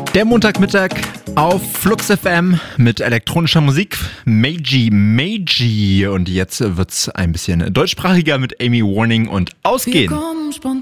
Der Montagmittag auf Flux FM mit elektronischer Musik. Meiji. Und jetzt wird's ein bisschen deutschsprachiger mit Amy Warning und Ausgehen.